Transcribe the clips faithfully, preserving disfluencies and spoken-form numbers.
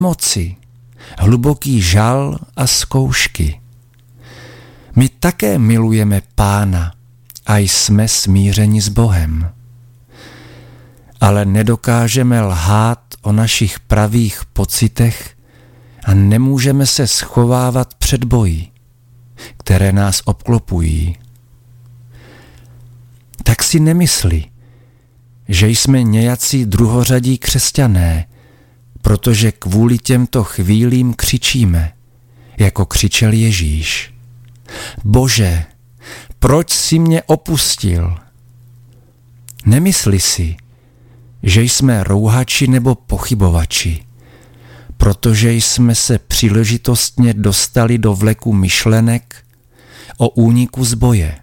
moci, hluboký žal a zkoušky. My také milujeme Pána a jsme smířeni s Bohem. Ale nedokážeme lhát o našich pravých pocitech a nemůžeme se schovávat před boji, které nás obklopují. Tak si nemysli, že jsme nějací druhořadí křesťané, protože kvůli těmto chvílím křičíme, jako křičel Ježíš. Bože, proč jsi mě opustil? Nemysli si, že jsme rouhači nebo pochybovači, protože jsme se příležitostně dostali do vleku myšlenek o úniku z boje.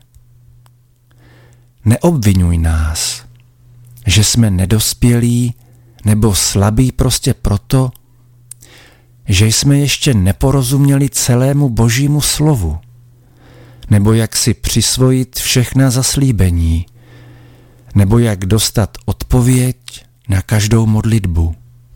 Neobvinuj nás, že jsme nedospělí nebo slabí prostě proto, že jsme ještě neporozuměli celému Božímu slovu, nebo jak si přisvojit všechna zaslíbení, nebo jak dostat odpověď na každou modlitbu.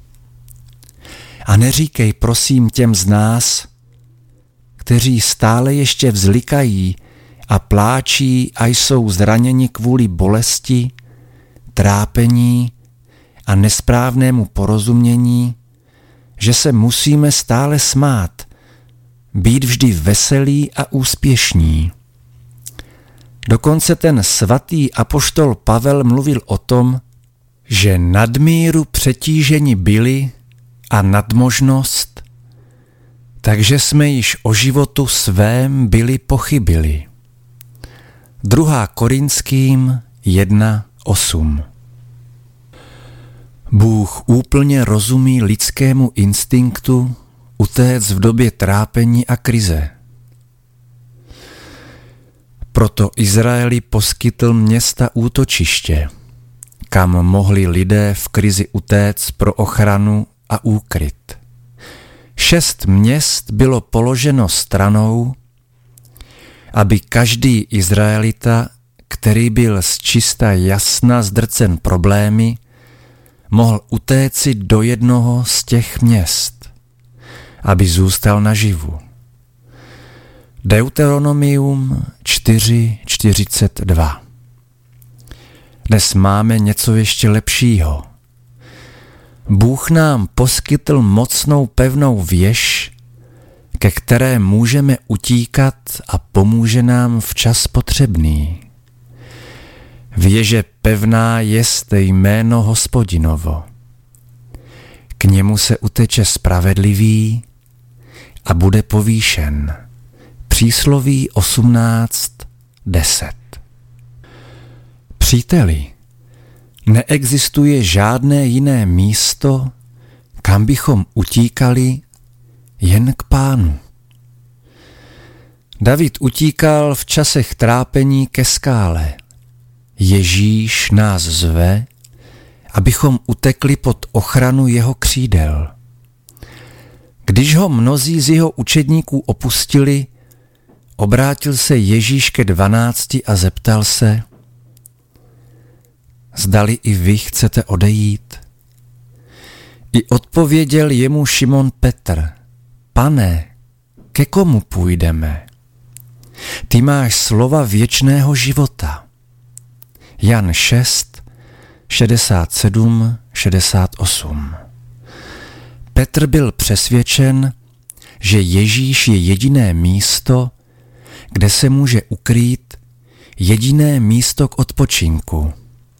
A neříkej prosím těm z nás, kteří stále ještě vzlikají a pláčí a jsou zraněni kvůli bolesti, trápení a nesprávnému porozumění, že se musíme stále smát, být vždy veselí a úspěšní. Dokonce ten svatý apoštol Pavel mluvil o tom, že nadmíru přetíženi byli a nadmožnost, takže jsme již o životu svém byli pochybili. druhá Korinským jedna osm. Bůh úplně rozumí lidskému instinktu utéct v době trápení a krize. Proto Izraeli poskytl města útočiště, kam mohli lidé v krizi utéct pro ochranu a úkryt. Šest měst bylo položeno stranou, aby každý Izraelita, který byl z čista jasna zdrcen problémy, mohl utéci do jednoho z těch měst, aby zůstal naživu. Deuteronomium čtyři čtyřicet dva. Dnes máme něco ještě lepšího. Bůh nám poskytl mocnou pevnou věž, ke které můžeme utíkat a pomůže nám v čas potřebný. Věže pevná jest jméno Hospodinovo. K němu se uteče spravedlivý a bude povýšen. Přísloví osmnáct deset. Příteli, neexistuje žádné jiné místo, kam bychom utíkali, jen k Pánu. David utíkal v časech trápení ke skále. Ježíš nás zve, abychom utekli pod ochranu jeho křídel. Když ho mnozí z jeho učedníků opustili, obrátil se Ježíš ke dvanácti a zeptal se, zdali i vy chcete odejít? I odpověděl jemu Šimon Petr, Pane, ke komu půjdeme? Ty máš slova věčného života. Jan šest, šedesát sedm, šedesát osm. Petr byl přesvědčen, že Ježíš je jediné místo, kde se může ukrýt, jediné místo k odpočinku.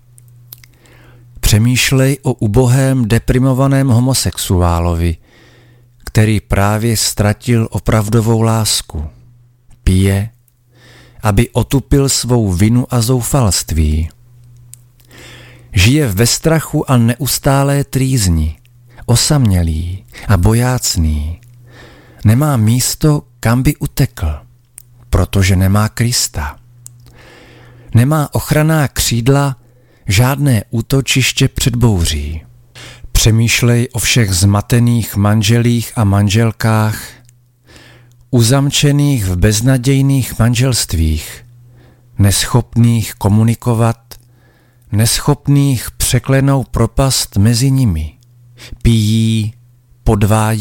Přemýšlej o ubohém deprimovaném homosexuálovi, který právě ztratil opravdovou lásku. Pije, aby otupil svou vinu a zoufalství. Žije ve strachu a neustálé trýzni, osamělý a bojácný. Nemá místo, kam by utekl, protože nemá Krista. Nemá ochranná křídla, žádné útočiště před bouří. Přemýšlej o všech zmatených manželích a manželkách, uzamčených v beznadějných manželstvích, neschopných komunikovat, neschopných překlenout propast mezi nimi. Pijí, podvádí